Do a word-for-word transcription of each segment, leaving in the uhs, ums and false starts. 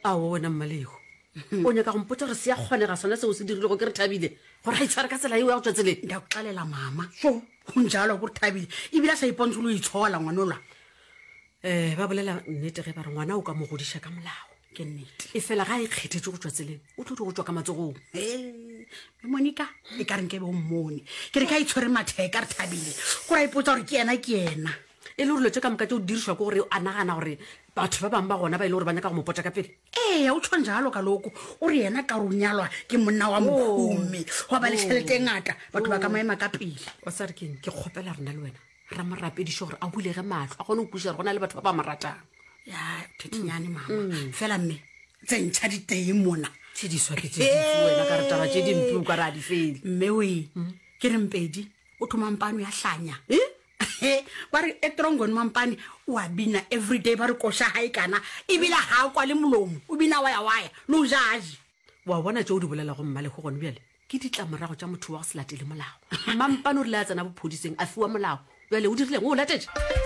a o wena mmalego o nyaka go mpotsa gore se ya kgonega sona seo se dirile go ke re Thabile gore ga itshware ka tsela eo ya go tswa tseleng nda go tlalela mama so go njalo go Thabile e bila sa ipontse lo itshola ngwanolwa um ba bolela nnete ge ba re ngwana o ka mo godisha ka molao ke nnete e fela ga e kgethetse go tswa tseleng o tlhodi go tswa ka matsogong eh Monica e ka reng ke bo mmone ke re ka itshwere matheka re Thabile go ra ipotsa gore ke yena ke yena e le gore tse ka moka tse o dirishwa ke gore a nagana gore batho ba bangwe ba gona ba ile gore ba nyaka go mopotsa ka pele ee o tshwa njalo ka loko o re yena ka ro nyalwa ke monna wa mokhumi wa ba le tšhelete ngata batho ba ka maema ka pele wa sa re keng ke kgopela rena le wena ra mo rapediše gore a bulege matlho a gone go kuša re go na le batho ba ba mo ratang ya thetinyane mama fela mme tse ntšha diteng mona tshediswa ke tse dife wena ka re taba tse dimpe o ka re a di fele mme oe ke re Mpedi o thomampane ya hlanya e ba re etrongone mampane o a bina everyday ba re koša hae kana e bila ha kwa le molomo o bina wa ya waya no jaji wa bona tse o di bolela go mmale go gone bjale ke ditlamorago tša motho wa go se latele molao mampane o rile a tsena bophodiseng a fiwa molao bjale o dirileng o latetse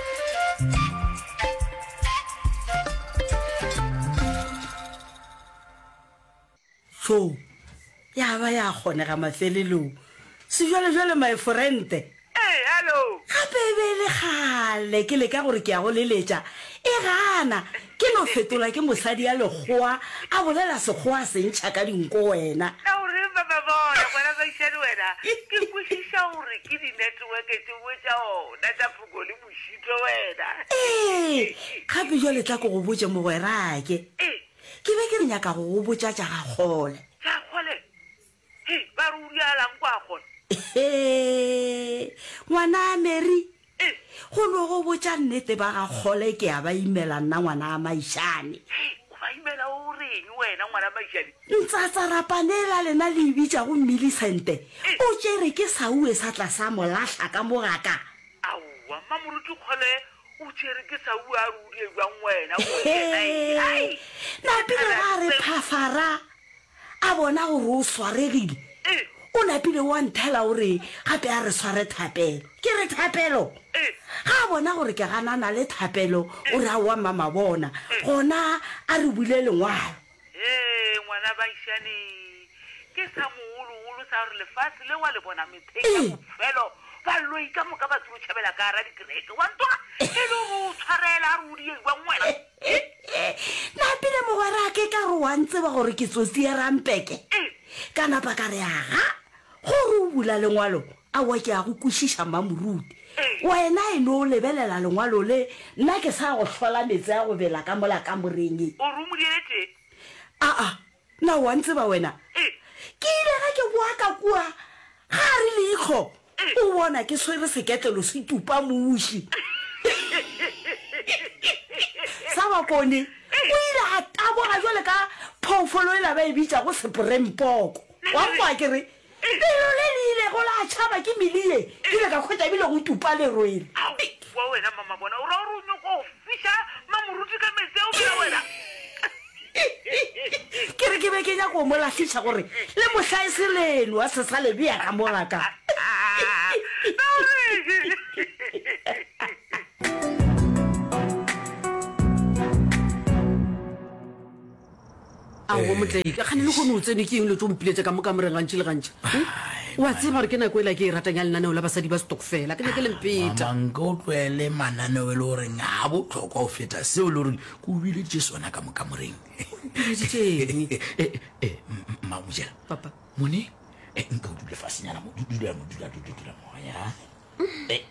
so ya ba ya kgonega mafelelong se jwale jwale my friend Hey, hello. gape be le gale ke le ka gore ke a go leletša e gana ke no fetola ke mosadi ya lekgowa a bolela sekgowa se ntšha ka dinko wena Na o re ba ba bona bona ba ishane wena. Ke kwishisha hore ke di network tse o tsa ona tsa fugo le moshito wena. ee gape jwa letla ko go botse mogwerake Eh, ke be ke re nyaka go go botsa tša ga kgole tsa khole. Hey, ba rudialang kwa khole. he ngwana Mary Eh, go no go botsa nnete ba ga kgole ke a ba imela nna ngwana a Maishane hey, o ba imela o reng wena ngwana Maishane? ntsatsa rapanela lena le bitša go Millicente o tšere ke saue sa tla sa molahla ka mogaka Awa, mamuruti khole o tšere ke sa u a rudie jwang wena wena. Ai. na pele ga re phafara a bona gore o swaregile Eh, o napile wa nthela gore gape a re sware Thapelo ke re Thapelo eh. ga a bona gore ke ganana le Thapelo o re a wa mama bona gona a re bule lengwalo Eh, ngwana Maishane. Ke sa moholo-holo sa gore lefatshe le wa le bona mepheng ya bofelo ba loi ka moka ba tsoro tšhabela ka ra dikereke wa ntoga e le go tshwarela a rudie jwang wena. napile mogwerake ka re wa ntseba gore ke tsotsi e rampeke Eh, ka napa ka re aga gore o bula lengwalo a wa ke a go kwešiša mamoruti wena e no o lebelela lengwalo le nna ke sa go hlola metsi a go bela ka mola ka moreng o rumodieletse. aa na wa ntseba wena Eh, ke ile ga ke boa ka kua ga re leikgo o bona ke swere seketlelo se tupa moši sa bapone o ile a taboga jwale ka phoofolo e la ba e bitša go seporempoko wa mmoa ke re pelo le le ile go la tšhaba ke melie ke le ka kgwetsa ebile go tupa lerwele au, wa wena mama bona o ra o re o nyako go fiša mamoruti ka metsi o bela wena. ke re ke be ke nyako mo latlhiša gore le mohlaese leno a se sa lebea ka mogaka Na o reng? a go motleke a kgane le kgone o tsene ke eng le tso mpiletse ka mo kamoreng gantši le gantši wa tseba gore ke nako ela ke e ratang ya lenaneo la basadi ba stokfela ke ne ke lempeta manka o tlwaele mananeo e le goreng a botlhokwa go feta seo le goreng ke o bileditše sona ka mokamoreng pileditšeng mamojela papa mone eh, nka o dule fasenyana mo dudula mo dula dudula mo ya eh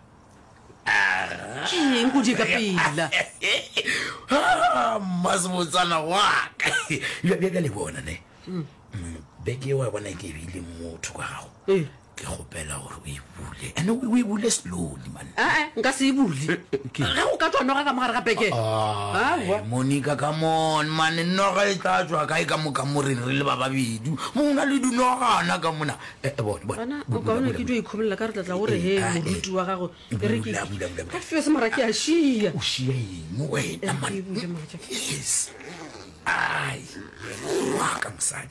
ah ke eng go di ka pela ah masebotsana wa ka ya ya le bona ne beke wa bona ke bile motho ka gago Eh. ke gopela gore o e bule and o e bule slowly man aa nka se e bule ga go ka tswanoga ka mogare ga peke Ai, Monica, come on, man. Noga e tla tswa kae ka mo kamoreng re le ba babedi. Mo na le dinogana ka mona. Eh bona, bona. bona o ka ona ke dio ikhomelela ka re tlatla gore he moruti wa gago e re ke Bula, bula, bula, bula. ka fio se mara ke a šia O šia eng wena man? e bule maja Yes. Ai. Wa ka mosadi.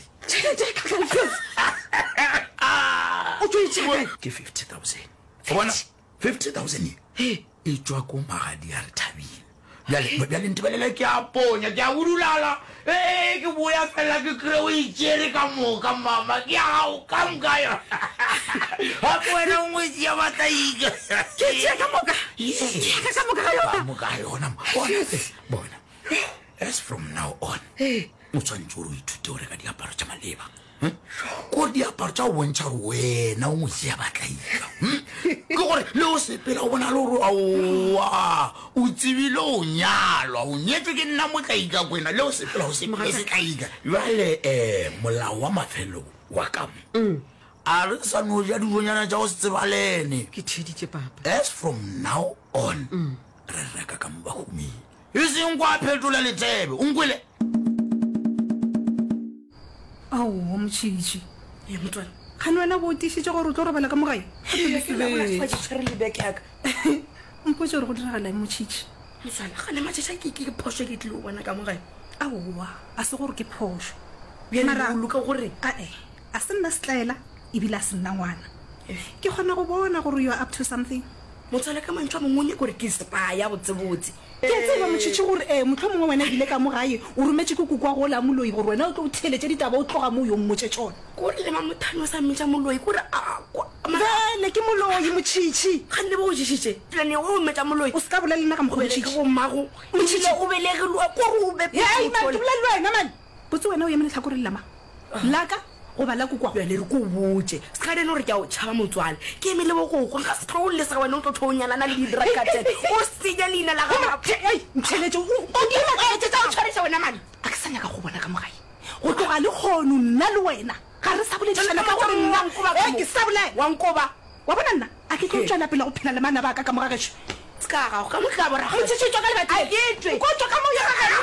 o tlo itšhaka Ke fifty thousand. Bona fifty thousand. Hey, e tswa ko magadi a re Thabile. bjale ntebelela ke a ponya ke a budulala e ke boya fela ke kry o itsere ka moka mama ke ao ka mokayo gape wena o ngwetse ya batlaika ke tšea ka moka ke ka moka ga yona moka yona bona as from now on o tshwanetse ore o ithute gore ka diaparo tša maleba ko diaparo tša o bontšha gore wena o ngwetse ya batlaika ke gore le o sepela o bona le gore aowa o tsebile o nyalwa o nyetswe ke nna motlaika kwena le o sepela o sepele setlaika jale um molao wa mafelo wa kamo a re sa no ja dijonyana tša go se tsebalene ke theditše papa as from now on re reka ka mobahumeng e seng kwa phetola letsebe o nkwele ao motšhitši e motswana gane wena bo tišitše gore o tlo robala ka mogae tshware lebeke yaka mpotse gore go diragala motšhitši motswana gane matšhatša ke ke phoso ke tlile o bona ka mogae aowa a se gore ke phoso bjale o loka gore ae a se nna setlaela ebile a se nna ngwana ke kgona go bona gore you are up to something motswala ka mantšho a mongwe kore ke spa ya botsebotse ke tseba motšhitši gore e motlho mongwe wena ebile ka mogae o rometse ke kukwa go la moloi gore wena o tlo o theletše ditaba o tloga mo yo mmotse tšona kore le mamothane o sa mmetša moloi kore bele ke moloi motšhitši gane le bo o ješiše plane o metša moloi o se ka bolela nna ka obeleke go mmago motšhile o belegilwe kore o bebolele wena mane botse wena o emele tlhakore lelama laka goba la kukwa bjale re ko botse se ka dene gore ke a o tšhaba motswale ke emele bo gokwa nka se tlo o lesa wena o tlo tlhoonyalana le didrakatene o senya leina la ntheletše o tshwarisa wena mane a ke sa nyaka go bona ka mogae go tloga le kgono nna le wena ga re sa boledišana ka gore nna ke sa bolae wankoba wa bona nna a ke tlo tšwela pela go phela le mana baka ka mogagešo se ka gago ka motlhaborago motšhitšitswa ka lebati ko tswa ka mo